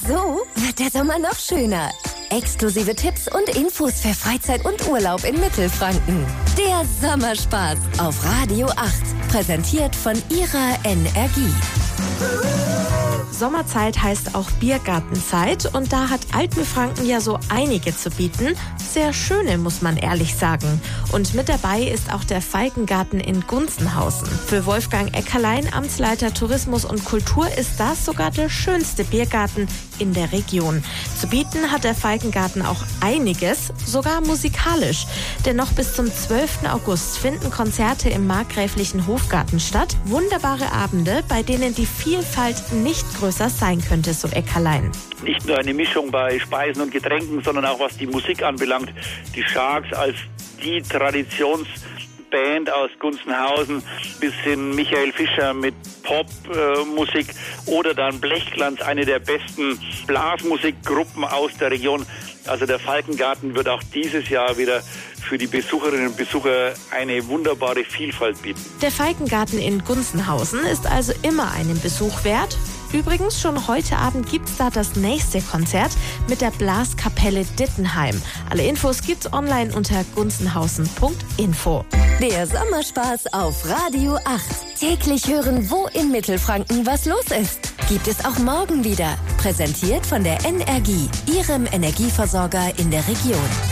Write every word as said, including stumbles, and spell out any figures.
So wird der Sommer noch schöner. Exklusive Tipps und Infos für Freizeit und Urlaub in Mittelfranken. Der Sommerspaß auf Radio acht. Präsentiert von ihrer Energie. Sommerzeit heißt auch Biergartenzeit und da hat Altmühlfranken ja so einige zu bieten. Sehr schöne, muss man ehrlich sagen. Und mit dabei ist auch der Falkengarten in Gunzenhausen. Für Wolfgang Eckerlein, Amtsleiter Tourismus und Kultur, ist das sogar der schönste Biergarten in der Region. Zu bieten hat der Falkengarten auch einiges, sogar musikalisch. Denn noch bis zum zwölften August finden Konzerte im markgräflichen Hofgarten statt. Wunderbare Abende, bei denen die Vielfalt nicht größer sein könnte, so Eckerlein. Nicht nur eine Mischung bei Speisen und Getränken, sondern auch was die Musik anbelangt. Die Sharks als die Traditionsband aus Gunzenhausen, bis hin Michael Fischer mit Popmusik äh, oder dann Blechglanz, eine der besten Blasmusikgruppen aus der Region. Also der Falkengarten wird auch dieses Jahr wieder für die Besucherinnen und Besucher eine wunderbare Vielfalt bieten. Der Falkengarten in Gunzenhausen ist also immer einen Besuch wert. Übrigens, schon heute Abend gibt's da das nächste Konzert mit der Blaskapelle Dittenheim. Alle Infos gibt's online unter gunzenhausen punkt info. Der Sommerspaß auf Radio acht. Täglich hören, wo in Mittelfranken was los ist. Gibt es auch morgen wieder. Präsentiert von der Energie, ihrem Energieversorger in der Region.